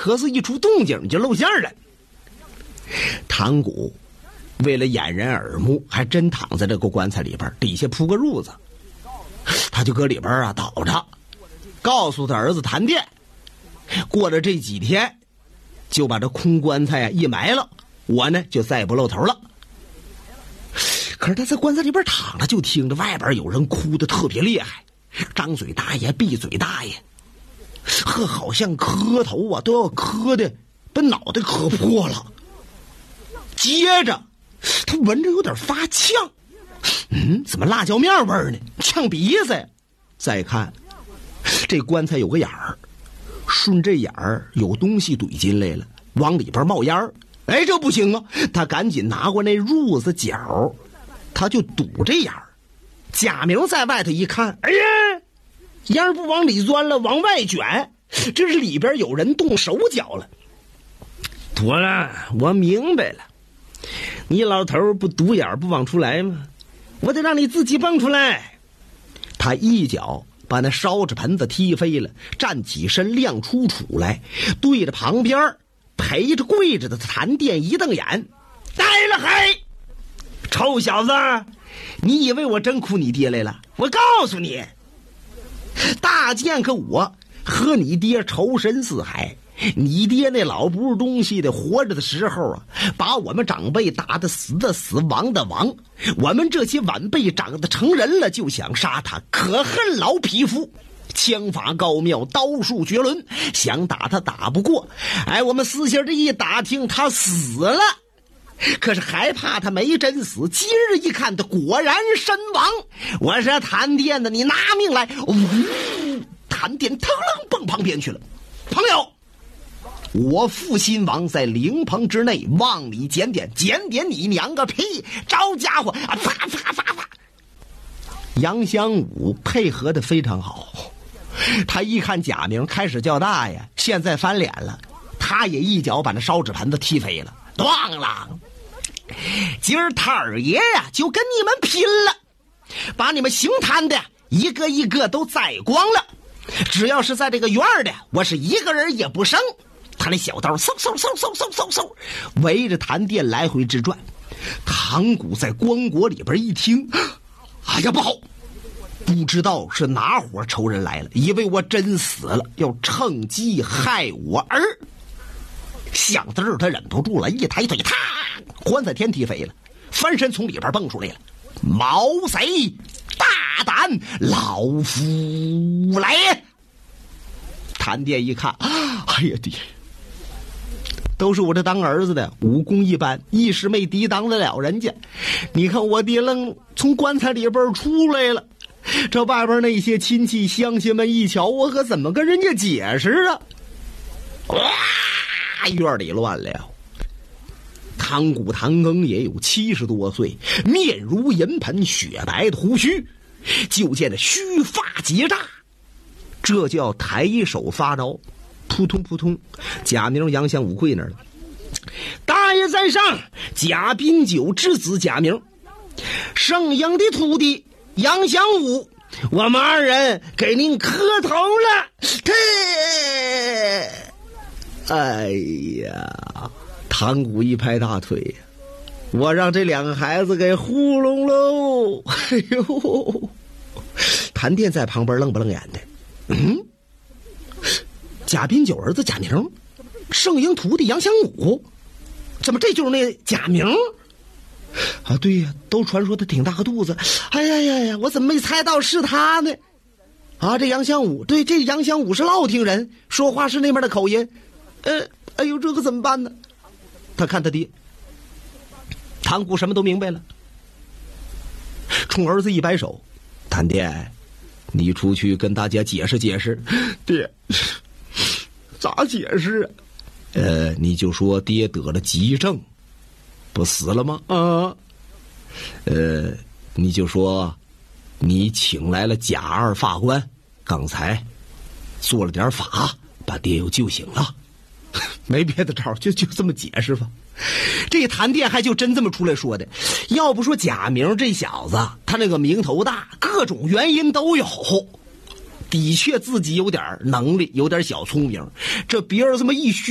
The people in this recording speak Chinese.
可是一出动静就露馅了。堂姑为了掩人耳目，还真躺在这个棺材里边，底下铺个褥子，他就搁里边倒着，告诉他儿子谭殿，过了这几天就把这空棺材一埋了，我呢就再也不露头了。可是他在棺材里边躺着，就听着外边有人哭得特别厉害，张嘴大爷闭嘴大爷，好像磕头都要磕的把脑袋磕破了。接着他闻着有点发呛，怎么辣椒面味儿呢？呛鼻子呀！再看这棺材有个眼儿，顺这眼儿有东西怼进来了，往里边冒烟儿。哎，这不行啊！他赶紧拿过那褥子角，他就堵这眼儿。贾明在外头一看，哎呀，烟儿不往里钻了，往外卷，这是里边有人动手脚了。妥了，我明白了，你老头不堵眼不往出来吗？我得让你自己蹦出来。他一脚把那烧纸盆子踢飞了，站起身亮出杵来，对着旁边陪着跪着的谭殿一瞪眼，呆了嘿，臭小子，你以为我真哭你爹来了？我告诉你，大见个我和你爹仇深似海，你爹那老不是东西的，活着的时候把我们长辈打得死的死，亡的亡，我们这些晚辈长得成人了就想杀他，可恨老匹夫，枪法高妙，刀术绝伦，想打他打不过。哎，我们私下这一打听，他死了，可是还怕他没真死，今日一看他果然身亡。我说谭殿的，你拿命来！谭殿腾楞蹦旁边去了。朋友，我父亲王在灵棚之内，往里检点，检点你娘个屁！招家伙啊！啪啪啪啪！杨香武配合的非常好，他一看贾明开始叫大爷，现在翻脸了，他也一脚把那烧纸盆子踢飞了，咣啷！今儿他二爷呀就跟你们拼了，把你们邢坛的一个一个都宰光了，只要是在这个院的，我是一个人也不剩。他那小刀嗖嗖嗖嗖嗖嗖嗖围着谭殿来回直转。唐谷在棺椁里边一听，哎呀不好，不知道是哪伙仇人来了，以为我真死了，要趁机害我儿。想到这儿他忍不住了，一抬腿，啪，棺材天踢飞了，翻身从里边蹦出来了。毛贼大胆，老夫来！谭殿一看，哎呀爹，都是我这当儿子的，武功一般，一时没抵挡得了人家。你看我爹愣从棺材里边出来了，这外边那些亲戚乡亲们一瞧，我可怎么跟人家解释啊？哇，院里乱了。唐谷唐庚也有70多岁，面如银盆，雪白的胡须，就见那须发结扎，这叫抬手发招，扑通扑通。贾明、杨香武跪那儿了。大爷在上，贾宾九之子贾明，圣婴的徒弟杨香武，我们二人给您磕头了。哎呀，唐谷一拍大腿，我让这两个孩子给糊弄喽！哎呦，谭殿在旁边愣不愣眼的。贾宾九儿子贾明，圣婴徒弟杨香武，怎么这就是那贾明啊？对呀，都传说他挺大个肚子。哎呀呀呀，我怎么没猜到是他呢？啊，这杨香武，对，这杨香武是乐亭人，说话是那边的口音。哎呦，这个怎么办呢？他看他爹，唐谷什么都明白了，冲儿子一摆手：“谭殿，你出去跟大家解释解释。”爹，咋解释啊？你就说爹得了急症，不死了吗？啊，你就说你请来了贾二法官，刚才做了点法，把爹又救醒了。没别的招，就这么解释吧。这谭殿还就真这么出来说的。要不说贾明这小子，他那个名头大，各种原因都有，的确自己有点能力，有点小聪明，这别人这么一虚